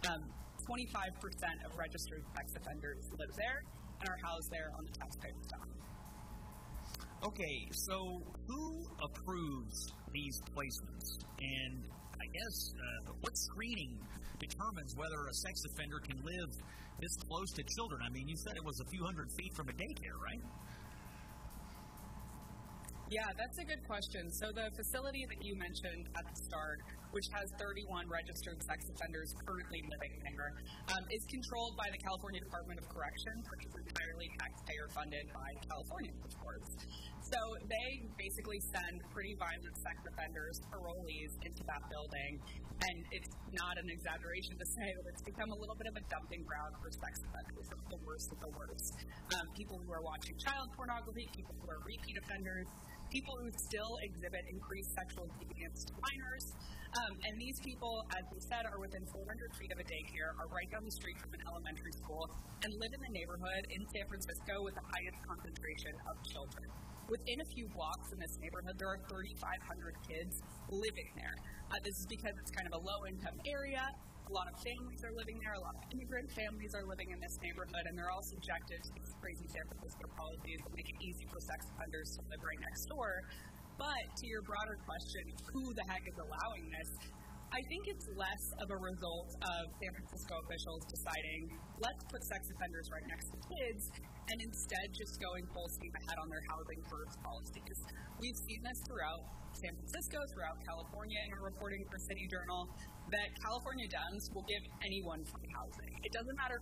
25% of registered sex offenders live there and are housed there on the taxpayer's dime. Okay, so who approves these placements? And I guess what screening determines whether a sex offender can live this close to children? I mean, you said it was a few hundred feet from a daycare, right? Yeah, that's a good question. So the facility that you mentioned at the start, which has 31 registered sex offenders currently living there, is controlled by the California Department of Corrections, which is entirely taxpayer-funded by California, of course. So they basically send pretty violent sex offenders, parolees, into that building, and it's not an exaggeration to say that it's become a little bit of a dumping ground for sex offenders, the worst of the worst. People who are watching child pornography, people who are repeat offenders, people who still exhibit increased sexual deviance to minors. And these people, as we said, are within 400 feet of a daycare, are right down the street from an elementary school, and live in the neighborhood in San Francisco with the highest concentration of children. Within a few blocks in this neighborhood, there are 3,500 kids living there. This is because it's kind of a low-income area. A lot of families are living there. A lot of immigrant families are living in this neighborhood, and they're all subjected to these crazy San Francisco policies that make it easy for sex offenders to live right next door. But to your broader question, who the heck is allowing this? I think it's less of a result of San Francisco officials deciding, let's put sex offenders right next to kids, and instead just going full steam ahead on their housing first policies. We've seen this throughout San Francisco, throughout California, in a reporting for City Journal, that California Dems will give anyone free housing. It doesn't matter